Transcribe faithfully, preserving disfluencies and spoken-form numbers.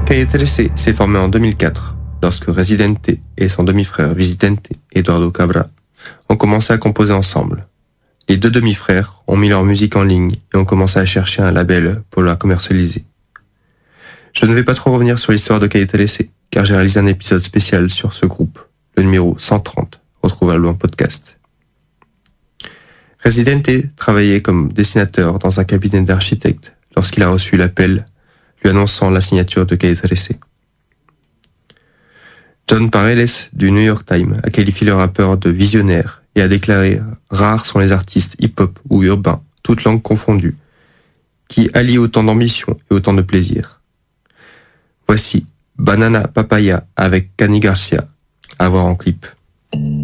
Calle trece s'est formé en deux mille quatre, lorsque Residente et son demi-frère Visidente, Eduardo Cabra, ont commencé à composer ensemble. Les deux demi-frères ont mis leur musique en ligne et ont commencé à chercher un label pour la commercialiser. Je ne vais pas trop revenir sur l'histoire de Calle trece, car j'ai réalisé un épisode spécial sur ce groupe, le numéro cent trente, retrouvable en podcast. Residente travaillait comme dessinateur dans un cabinet d'architectes lorsqu'il a reçu l'appel lui annonçant la signature de Calle trece. John Pareles du New York Times a qualifié le rappeur de visionnaire et a déclaré « Rares sont les artistes hip-hop ou urbains, toutes langues confondues, qui allient autant d'ambition et autant de plaisir. » Voici Banana Papaya avec Cani Garcia, à voir en clip.